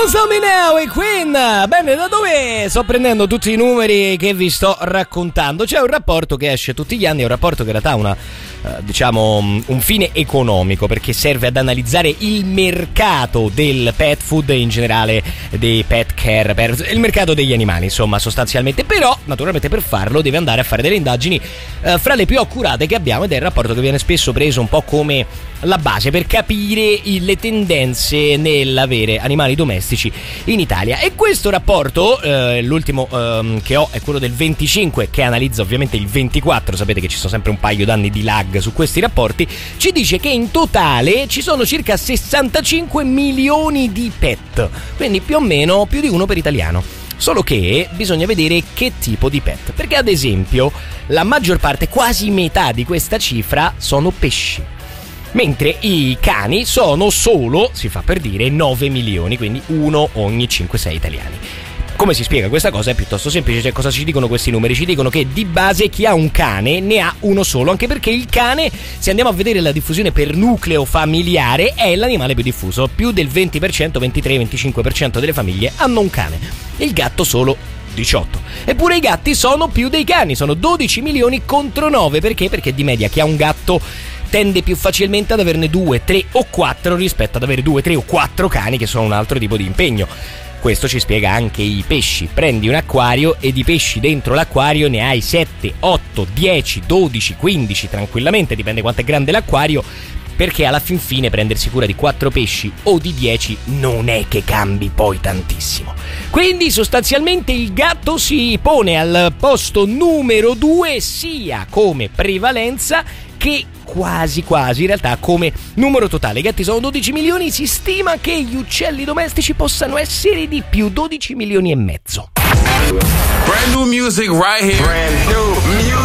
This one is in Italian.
Tell Me Now e Queen. Bene, da dove sto prendendo tutti i numeri che vi sto raccontando? C'è un rapporto che esce tutti gli anni, è un rapporto che in realtà ha una un fine economico, perché serve ad analizzare il mercato del pet food e in generale dei pet care, il mercato degli animali, insomma, sostanzialmente. Però naturalmente per farlo deve andare a fare delle indagini fra le più accurate che abbiamo, ed è il rapporto che viene spesso preso un po' come la base per capire le tendenze nell'avere animali domestici in Italia. E questo rapporto, l'ultimo che ho è quello del 25, che analizza ovviamente il 24. Sapete che ci sono sempre un paio d'anni di lag su questi rapporti. Ci dice che in totale ci sono circa 65 milioni di pet, quindi più o meno più di uno per italiano. Solo che bisogna vedere che tipo di pet, perché ad esempio la maggior parte, quasi metà di questa cifra, sono pesci, mentre i cani sono solo, si fa per dire, 9 milioni, quindi uno ogni 5-6 italiani. Come si spiega questa cosa? È piuttosto semplice. Cioè, cosa ci dicono questi numeri? Ci dicono che di base chi ha un cane ne ha uno solo, anche perché il cane, se andiamo a vedere la diffusione per nucleo familiare, è l'animale più diffuso. Più del 20%, 23-25% delle famiglie hanno un cane. Il gatto solo 18. Eppure i gatti sono più dei cani, sono 12 milioni contro 9. Perché? Perché di media chi ha un gatto tende più facilmente ad averne 2, 3 o 4 rispetto ad avere 2, 3 o 4 cani, che sono un altro tipo di impegno. Questo ci spiega anche i pesci. Prendi un acquario e di pesci dentro l'acquario ne hai 7, 8, 10, 12, 15 tranquillamente, dipende quanto è grande l'acquario, perché alla fin fine prendersi cura di 4 pesci o di 10 non è che cambi poi tantissimo. Quindi sostanzialmente il gatto si pone al posto numero 2 sia come prevalenza che quasi in realtà come numero totale. I gatti sono 12 milioni, si stima che gli uccelli domestici possano essere di più, 12 milioni e mezzo. Brand new music right here. Brand new music.